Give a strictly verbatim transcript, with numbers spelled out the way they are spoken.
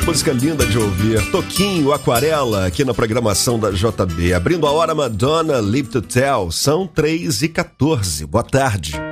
Música linda de ouvir. Toquinho, Aquarela, aqui na programação da J B. Abrindo a hora, Madonna, Live to Tell. São três e quatorze. Boa tarde.